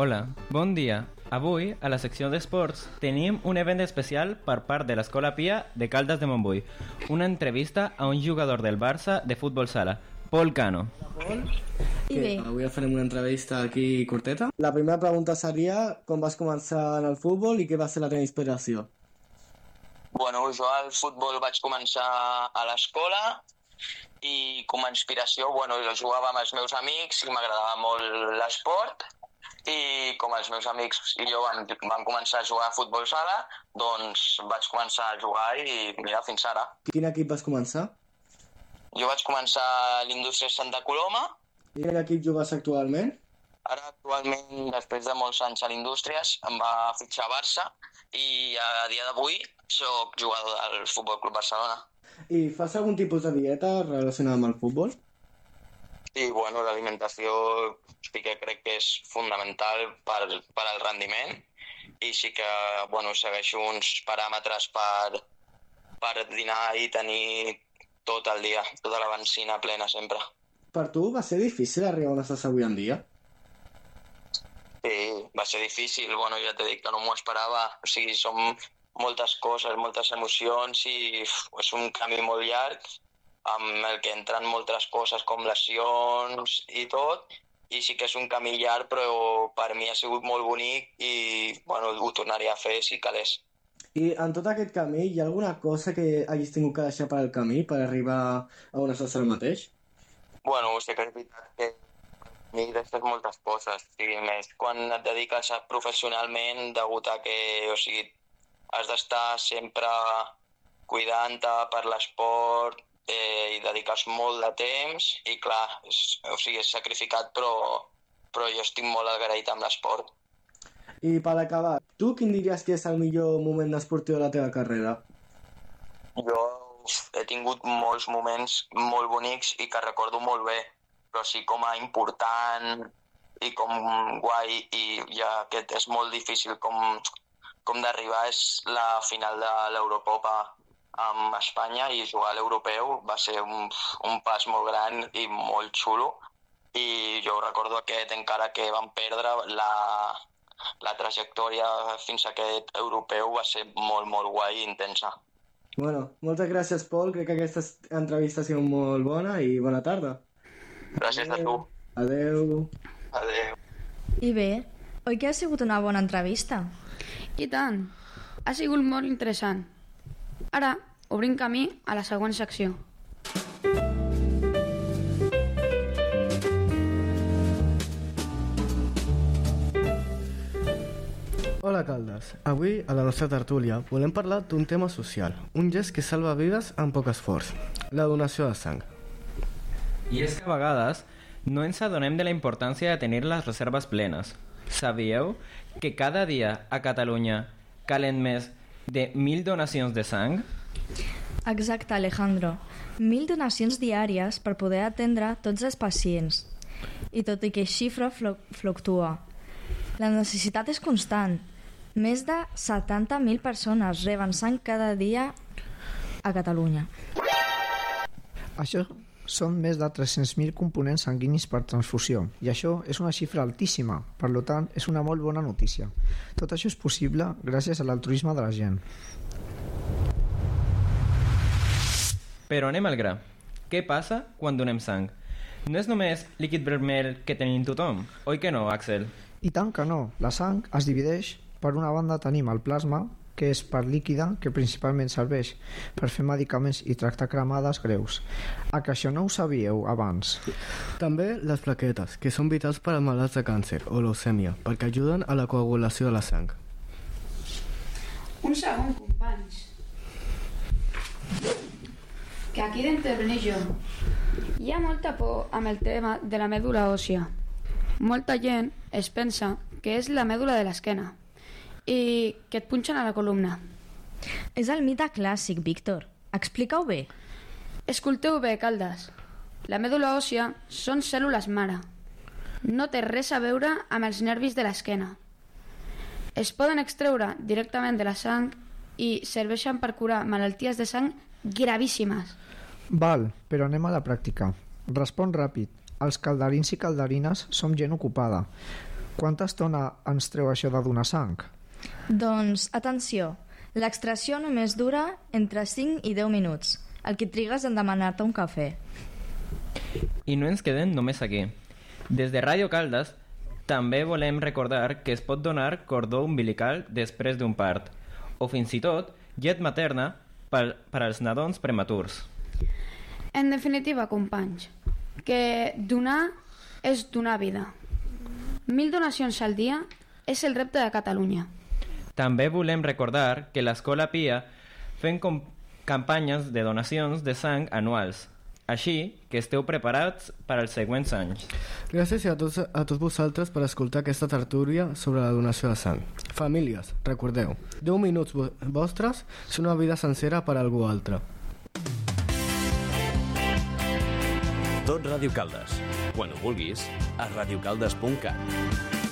Hola, bon dia. Avui, a la secció d'esports, tenim un event especial per part de l'Escola Pia de Caldes de Montbui. Una entrevista a un jugador del Barça de futbol sala, Pol Cano. I bé. Avui farem una entrevista aquí curteta. La primera pregunta seria com vas començar en el futbol i què va ser la teva inspiració? Bueno, jo al futbol vaig començar a l'escola i com a inspiració, jo jugava amb els meus amics i m'agradava molt l'esport i com els meus amics i jo vam començar a jugar a futbol sala, doncs vaig començar a jugar i mira, fins ara. Quin equip vas començar? Jo vaig començar a l'Indústria Santa Coloma. I quin equip jugues actualment? Ara actualment, després de molts anys a l'Indústries, em va fitxar Barça i a dia d'avui soc jugador del Futbol Club Barcelona. I fas algun tipus de dieta relacionada amb el futbol? Sí, l'alimentació sí que crec que és fundamental per al rendiment i sí que segueixo uns paràmetres per dinar i tenir tot el dia, tota la benzina plena sempre. Per tu va ser difícil arribar on estàs avui en dia? Sí, va ser difícil, ja t'he dit que no m'ho esperava, o sigui, són moltes coses, moltes emocions i és un camí molt llarg amb el que entren moltes coses com lesions i tot, i sí que és un camí llarg, però per mi ha sigut molt bonic i ho tornaria a fer si calés. I en tot aquest camí hi ha alguna cosa que hagis tingut que deixar per al camí per arribar a on estàs ara mateix? Sí que és veritat que per mi deixes moltes coses, més quan et dediques professionalment degut a que, has d'estar sempre cuidant-te per l'esport i dediques molt de temps i clar, és sacrificat però jo estic molt agraït amb l'esport. I per acabar, tu quin diries que és el millor moment esportiu de la teva carrera? Jo he tingut molts moments molt bonics i que recordo molt bé, però sí com a important i com guai i ja que és molt difícil com d'arribar és la final de l'Eurocopa amb Espanya i jugar a l'europeu va ser un pas molt gran i molt xulo i jo recordo encara que vam perdre la trajectòria fins a aquest europeu va ser molt, molt guai i intensa. Moltes gràcies, Pol. Crec que aquesta entrevista ha sigut molt bona i bona tarda. Gràcies a tu. Adeu. Adeu. I bé, oi que ha sigut una bona entrevista? I tant, ha sigut molt interessant. Ara obrim camí a la següent secció. Hola Caldes, avui a la nostra tertúlia volem parlar d'un tema social, un gest que salva vides amb poc esforç, la donació de sang. I és que a vegades no ens adonem de la importància de tenir les reserves plenes. Sabíeu que cada dia a Catalunya calen més de 1.000 donacions de sang? Exacte, Alejandro. 1.000 donacions diàries per poder atendre tots els pacients. I tot i que xifra fluctua. La necessitat és constant. Més de 70.000 persones reben sang cada dia a Catalunya. Això són més de 300.000 components sanguinis per transfusió i això és una xifra altíssima, per tant és una molt bona notícia. Tot això és possible gràcies a l'altruisme de la gent. Però anem al gra. Què passa quan donem sang? No és només líquid vermell que tenim tothom, oi que no, Axel? I tant que no, la sang es divideix. Per una banda tenim el plasma, que és part líquida, que principalment serveix per fer medicaments i tractar cremades greus. Que això no ho sabíeu abans? També les plaquetes, que són vitals per als malalts de càncer o leucèmia, perquè ajuden a la coagulació de la sang. Un segon, companys. Que aquí d'intervenir jo. Hi ha molta por amb el tema de la mèdula òssia. Molta gent es pensa que és la mèdula de l'esquena i que et punxen a la columna. És el mite clàssic, Víctor. Explica-ho bé. Escolteu bé, Caldes. La mèdula òssia són cèl·lules mare. No té res a veure amb els nervis de l'esquena. Es poden extreure directament de la sang i serveixen per curar malalties de sang gravíssimes. Val, però anem a la pràctica. Respon ràpid. Els calderins i calderines som gent ocupada. Quanta estona ens treu això de donar sang? Doncs, atenció, l'extracció només dura entre 5 i 10 minuts, el que trigues en demanar-te un cafè. I no ens quedem només aquí. Des de Ràdio Caldes també volem recordar que es pot donar cordó umbilical després d'un part, o fins i tot llet materna per als nadons prematurs. En definitiva, companys, que donar és donar vida. 1.000 donacions al dia és el repte de Catalunya. També volem recordar que l'Escola Pia fem campanyes de donacions de sang anuals, així que esteu preparats per als següents anys. Gràcies a tots vosaltres per escoltar aquesta tertúlia sobre la donació de sang. Famílies, recordeu, 10 minuts vostres són una vida sencera per a algú altre. Tot Ràdio Caldes. Quan ho vulguis, a radiocaldes.cat.